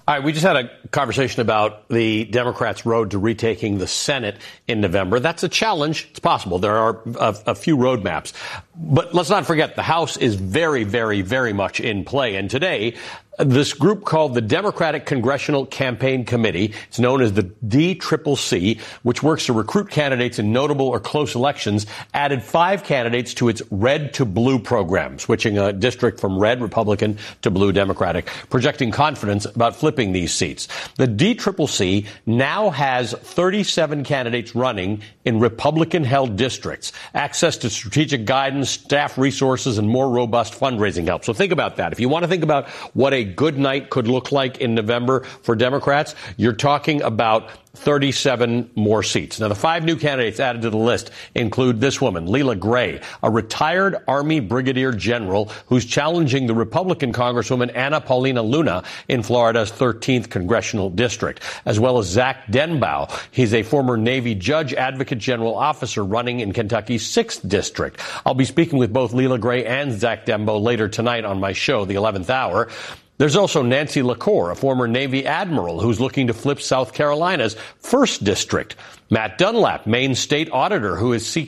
All right, we just had a conversation about the Democrats' road to retaking the Senate in November. That's a challenge. It's possible. There are a few roadmaps. But let's not forget, the House is very, very, very much in play. And today, this group called the Democratic Congressional Campaign Committee, it's known as the DCCC, which works to recruit candidates in notable or close elections, added 5 candidates to its red to blue program, switching a district from red Republican to blue Democratic, projecting confidence about flipping these seats. The DCCC now has 37 candidates running in Republican-held districts, access to strategic guidance, staff resources, and more robust fundraising help. So think about that. If you want to think about what a good night could look like in November for Democrats, you're talking about 37 more seats. Now, the 5 new candidates added to the list include this woman, Leila Gray, a retired Army brigadier general who's challenging the Republican Congresswoman Anna Paulina Luna in Florida's 13th congressional district, as well as Zach Denbow. He's a former Navy judge advocate general officer running in Kentucky's 6th district. I'll be speaking with both Leila Gray and Zach Denbow later tonight on my show, The 11th Hour. There's also Nancy LaCour, a former Navy admiral who's looking to flip South Carolina's 1st district. Matt Dunlap, Maine state auditor, who is seeking